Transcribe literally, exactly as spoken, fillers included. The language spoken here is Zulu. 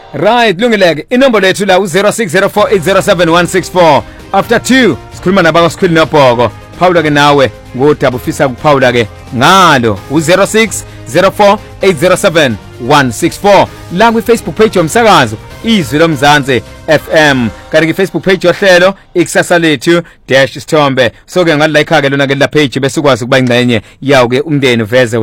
Right, lungileke. Inombolo lethu la u zero six zero four eight zero seven one six four. After two, sikhuluma nabako sikhwili nobhoko. Phawula ke nawe ngodabu ufisa ukuphawula ke ngalo u zero six zero four eight zero seven one six four. La ku Facebook page yomsakazo Izwi loMzansi F M. Kanti ke Facebook page yohlelo ikusasa lethu dash Sithombe. So ke ngalike ke lona ke la page bese ukwazi ukuba ingcenye yawo ke umndeni veze